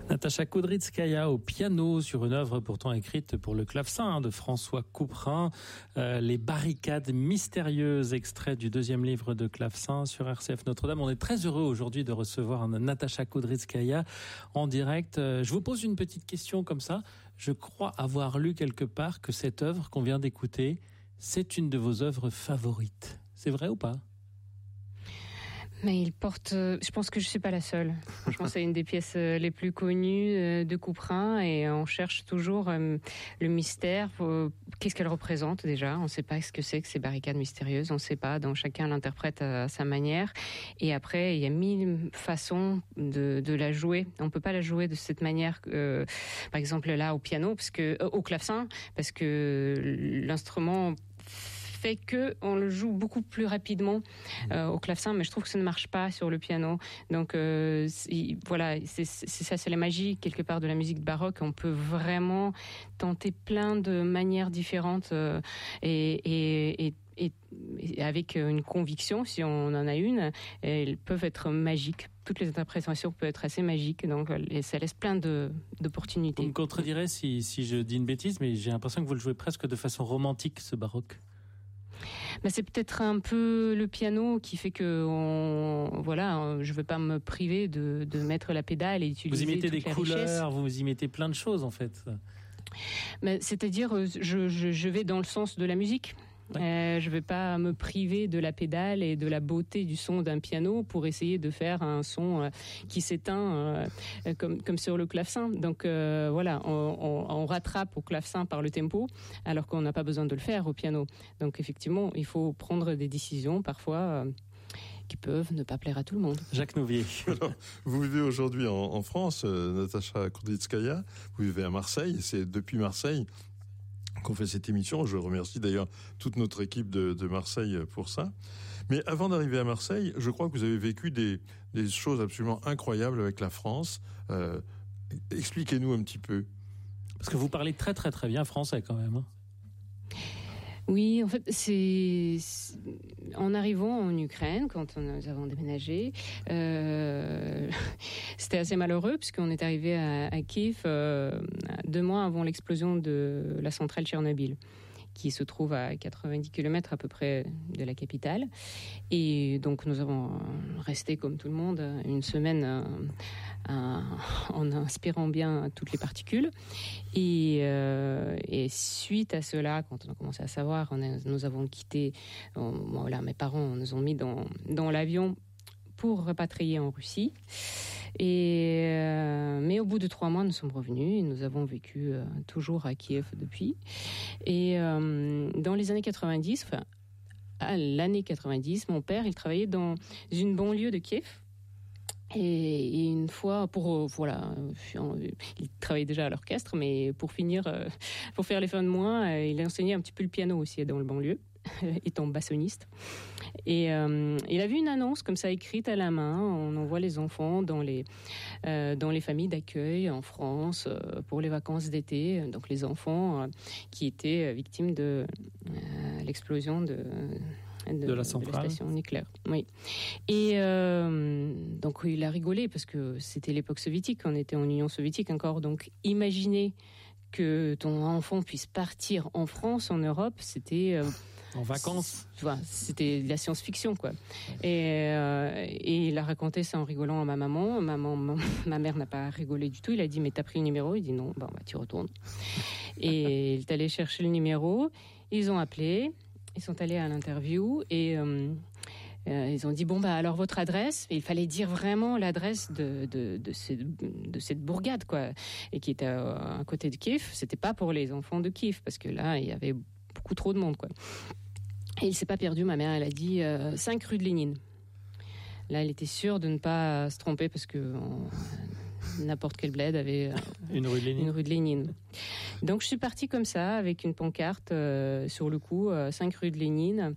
Natacha Kudrytskaya au piano sur une œuvre pourtant écrite pour le clavecin de François Couperin. Les barricades mystérieuses, extrait du deuxième livre de clavecin sur RCF Notre-Dame. On est très heureux aujourd'hui de recevoir Natacha Kudrytskaya en direct. Je vous pose une petite question comme ça. Je crois avoir lu quelque part que cette œuvre qu'on vient d'écouter, c'est une de vos œuvres favorites. C'est vrai ou pas ? Mais il porte, je pense que je suis pas la seule. Je pense que c'est une des pièces les plus connues de Couperin et on cherche toujours le mystère. Qu'est-ce qu'elle représente déjà ? On ne sait pas ce que c'est que ces barricades mystérieuses. On ne sait pas. Donc chacun l'interprète à sa manière. Et après, il y a 1000 façons de la jouer. On peut pas la jouer de cette manière. Par exemple là au piano, au clavecin, parce que l'instrument fait que on le joue beaucoup plus rapidement au clavecin, mais je trouve que ça ne marche pas sur le piano. Donc voilà, c'est ça, c'est la magie quelque part de la musique baroque. On peut vraiment tenter plein de manières différentes et avec une conviction, si on en a une, elles peuvent être magiques. Toutes les interprétations peuvent être assez magiques, donc ça laisse plein d'opportunités. Vous me contredirez si je dis une bêtise, mais j'ai l'impression que vous le jouez presque de façon romantique, ce baroque. Ben c'est peut-être un peu le piano qui fait que je veux pas me priver de mettre la pédale et utiliser. Vous y mettez des couleurs, richesses. Vous y mettez plein de choses en fait. Ben, c'est-à-dire, je vais dans le sens de la musique. Ouais. Je vais pas me priver de la pédale et de la beauté du son d'un piano pour essayer de faire un son qui s'éteint comme sur le clavecin. Donc voilà, on rattrape au clavecin par le tempo, alors qu'on n'a pas besoin de le faire au piano. Donc effectivement, il faut prendre des décisions parfois qui peuvent ne pas plaire à tout le monde. Jacques Nouvier. Alors, vous vivez aujourd'hui en France, Natacha Kudrytskaya. Vous vivez à Marseille, et c'est depuis Marseille qu'on fait cette émission. Je remercie d'ailleurs toute notre équipe de Marseille pour ça. Mais avant d'arriver à Marseille, je crois que vous avez vécu des choses absolument incroyables avec la France. Expliquez-nous un petit peu. Parce que vous parlez très très très bien français quand même. Oui, en fait, c'est en arrivant en Ukraine, quand nous avons déménagé, c'était assez malheureux puisqu'on est arrivé à Kiev 2 mois avant l'explosion de la centrale Tchernobyl, qui se trouve à 90 km à peu près de la capitale. Et donc nous avons resté comme tout le monde une semaine en inspirant bien toutes les particules. Et suite à cela, quand on a commencé à savoir, nous avons quitté, mes parents nous ont mis dans l'avion pour repatrier en Russie. Mais au bout de 3 mois, nous sommes revenus et nous avons vécu toujours à Kiev depuis. Et dans les années 90, à l'année 90, mon père, il travaillait dans une banlieue de Kiev. Et une fois, il travaillait déjà à l'orchestre, mais pour faire les fins de mois, il enseignait un petit peu le piano aussi dans le banlieue, étant bassoniste. Et il a vu une annonce comme ça écrite à la main. On envoie les enfants dans les familles d'accueil en France pour les vacances d'été. Donc les enfants qui étaient victimes de l'explosion de la station nucléaire. Oui. Et donc il a rigolé parce que c'était l'époque soviétique, on était en Union soviétique encore. Donc imaginez que ton enfant puisse partir en France, en Europe, c'était en vacances. C'était de la science-fiction, quoi. Et il a raconté ça en rigolant à ma maman. Ma mère n'a pas rigolé du tout. Il a dit, mais t'as pris le numéro? Il dit non, tu retournes. Et il est allé chercher le numéro. Ils ont appelé. Ils sont allés à l'interview et ils ont dit alors votre adresse. Et il fallait dire vraiment l'adresse de cette bourgade, quoi, et qui était à côté de Kiev. C'était pas pour les enfants de Kiev parce que là il y avait beaucoup trop de monde, quoi. Et il s'est pas perdu. Ma mère, elle a dit 5 rue de Lénine. Là, elle était sûre de ne pas se tromper parce que n'importe quel bled avait une rue de Lénine. Donc je suis partie comme ça avec une pancarte sur le coup, 5 rue de Lénine,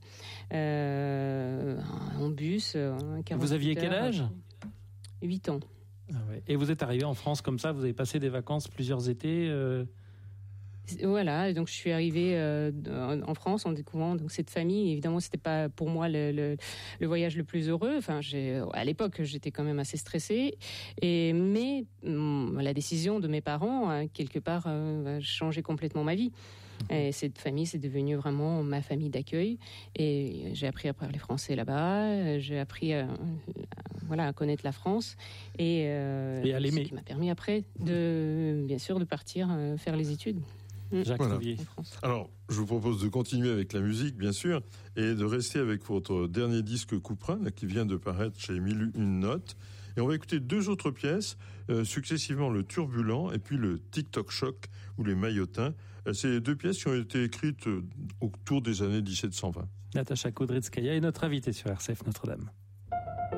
en bus. Vous aviez quel âge ? 8 ans. Ah ouais. Et vous êtes arrivé en France comme ça, vous avez passé des vacances plusieurs étés Voilà, et donc je suis arrivée en France en découvrant donc cette famille. Évidemment, c'était pas pour moi le voyage le plus heureux. Enfin, à l'époque, j'étais quand même assez stressée. Mais la décision de mes parents, quelque part, a changé complètement ma vie. Et cette famille, c'est devenu vraiment ma famille d'accueil. Et j'ai appris à parler français là-bas. J'ai appris à connaître la France. Et à l'aimer. Ce qui m'a permis après, bien sûr, de partir faire les études. Jacques Rouvier. Alors, je vous propose de continuer avec la musique, bien sûr, et de rester avec votre dernier disque Couperin, qui vient de paraître chez 1001 Notes. Et on va écouter 2 autres pièces, successivement le Turbulent et puis le TikTok Choc ou les Maillotins. C'est 2 pièces qui ont été écrites autour des années 1720. Natacha Kudrytskaya est notre invitée sur RCF Notre-Dame.